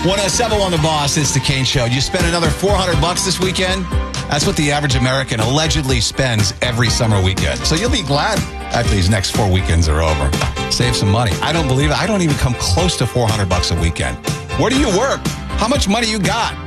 107 The Boss, it's the Kane Show. You spend another $400 this weekend? That's what the average American allegedly spends every summer weekend. So you'll be glad after these next 4 weekends are over. Save some money. I don't believe it. I don't even come close to $400 a weekend. Where do you work? How much money you got?